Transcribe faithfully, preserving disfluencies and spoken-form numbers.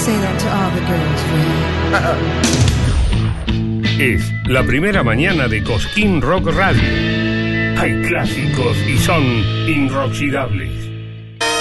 say that to all the girls, Ray. Es la primera mañana de Cosquín Rock Radio. Hay clásicos y son inoxidables.